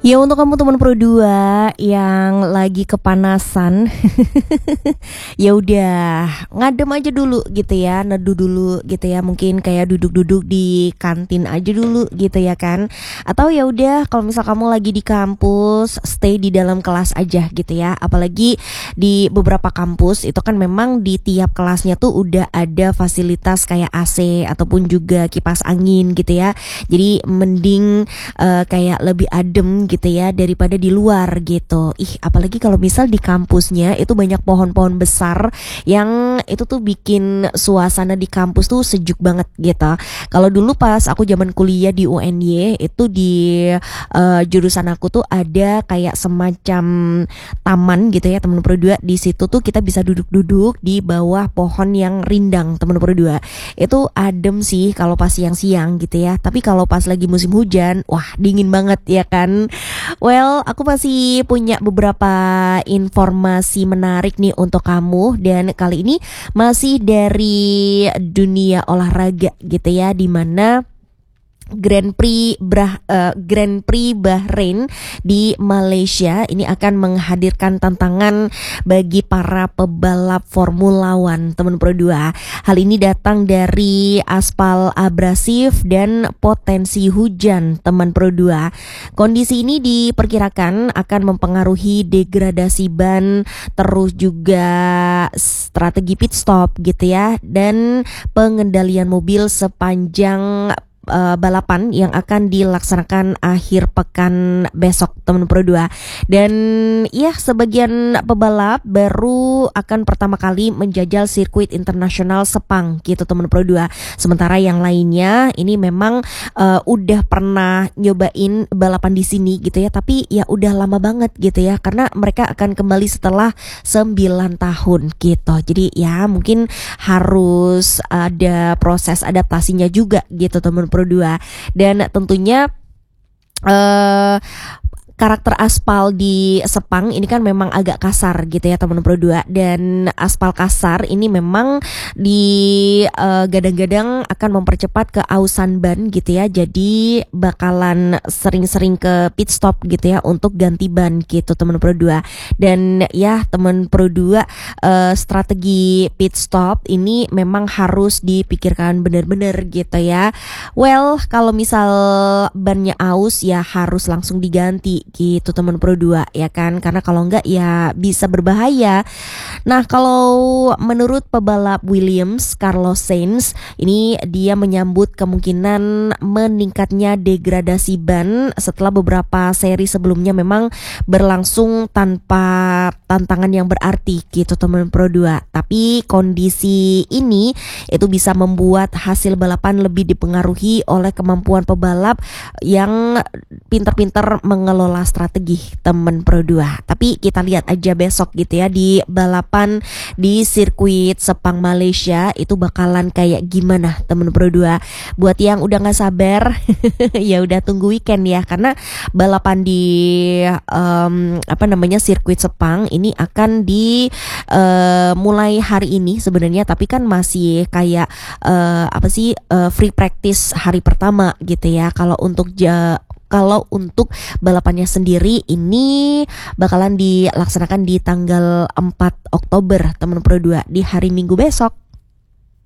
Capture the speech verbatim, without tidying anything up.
Ya untuk kamu teman Pro dua yang lagi kepanasan, ya udah ngadem aja dulu gitu ya, neduh dulu gitu ya, mungkin kayak duduk-duduk di kantin aja dulu gitu ya kan. Atau ya udah kalau misal kamu lagi di kampus, stay di dalam kelas aja gitu ya. Apalagi di beberapa kampus itu kan memang di tiap kelasnya tuh udah ada fasilitas kayak A C ataupun juga kipas angin gitu ya. Jadi mending uh, kayak lebih adem gitu ya daripada di luar gitu. Ih, apalagi kalau misal di kampusnya itu banyak pohon-pohon besar yang itu tuh bikin suasana di kampus tuh sejuk banget gitu. Kalau dulu pas aku zaman kuliah di U N Y itu di uh, jurusan aku tuh ada kayak semacam taman gitu ya teman Pro dua. Di situ tuh kita bisa duduk-duduk di bawah pohon yang rindang teman Pro dua. Itu adem sih kalau pas siang-siang gitu ya. Tapi kalau pas lagi musim hujan, wah dingin banget ya kan. Well, aku masih punya beberapa informasi menarik nih untuk kamu. Dan kali ini masih dari dunia olahraga gitu ya, dimana Grand Prix Brah, uh, Grand Prix Bahrain di Malaysia ini akan menghadirkan tantangan bagi para pebalap Formula One teman Pro dua. Hal ini datang dari aspal abrasif dan potensi hujan teman Pro dua. Kondisi ini diperkirakan akan mempengaruhi degradasi ban, terus juga strategi pit stop gitu ya, dan pengendalian mobil sepanjang Uh, balapan yang akan dilaksanakan akhir pekan besok teman Pro dua. Dan ya sebagian pebalap baru akan pertama kali menjajal sirkuit internasional Sepang gitu teman Pro dua. Sementara yang lainnya ini memang uh, udah pernah nyobain balapan di sini gitu ya, tapi ya udah lama banget gitu ya, karena mereka akan kembali setelah sembilan tahun gitu. Jadi ya mungkin harus ada proses adaptasinya juga gitu teman Pro dua. Dan tentunya uh, karakter aspal di Sepang ini kan memang agak kasar gitu ya teman Pro dua. Dan aspal kasar ini memang di uh, gadang-gadang akan mempercepat keausan ban gitu ya. Jadi bakalan sering-sering ke pit stop gitu ya untuk ganti ban gitu teman Pro dua. Dan ya teman Pro dua, uh, strategi pit stop ini memang harus dipikirkan benar-benar gitu ya. Well, kalau misal bannya aus ya harus langsung diganti gitu teman Pro dua ya kan, karena kalau enggak ya bisa berbahaya. Nah, kalau menurut pebalap Williams Carlos Sainz ini, dia menyambut kemungkinan meningkatnya degradasi ban setelah beberapa seri sebelumnya memang berlangsung tanpa tantangan yang berarti gitu teman Pro dua. Tapi kondisi ini itu bisa membuat hasil balapan lebih dipengaruhi oleh kemampuan pebalap yang pintar-pintar mengelola strategi temen Pro dua. Tapi kita lihat aja besok gitu ya di balapan di sirkuit Sepang Malaysia itu bakalan kayak gimana temen Pro dua. Buat yang udah gak sabar ya udah tunggu weekend ya, karena balapan di um, apa namanya sirkuit Sepang ini akan di uh, mulai hari ini sebenarnya, tapi kan masih kayak uh, apa sih uh, free practice hari pertama gitu ya. Kalau untuk ja Kalau untuk balapannya sendiri ini bakalan dilaksanakan di tanggal empat Oktober teman Pro dua, di hari Minggu besok.